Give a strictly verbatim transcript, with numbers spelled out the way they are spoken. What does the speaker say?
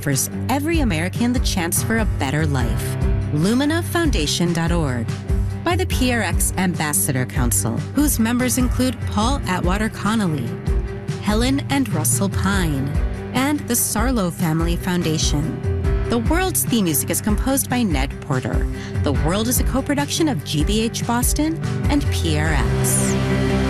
offers every American the chance for a better life. Lumina Foundation dot org. By the P R X Ambassador Council, whose members include Paul Atwater Connolly, Helen and Russell Pine, and the Sarlo Family Foundation. The World's theme music is composed by Ned Porter. The World is a co-production of G B H Boston and P R X.